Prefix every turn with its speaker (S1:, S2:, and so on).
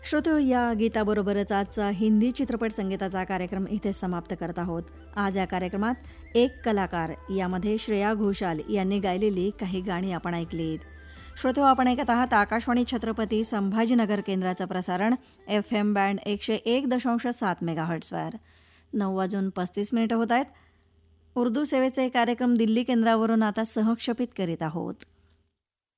S1: श्रोतो, या गीताबरोबरच आजचा हिंदी चित्रपट संगीताचा कार्यक्रम इथे समाप्त करत आहोत. आज या कार्यक्रमात एक कलाकार यामध्ये श्रेया घोषाल यांनी गायलेली काही गाणी आपण ऐकलीत. श्रोतो, आपण ऐकत आहात आकाशवाणी छत्रपती संभाजीनगर केंद्राचं प्रसारण FM बँड 101.7 मेगाहर्ट्झवर. 9:35 होत आहेत. उर्दू सेवेचे कार्यक्रम दिल्ली केंद्रावरून आता सहक्षेपित करीत आहोत.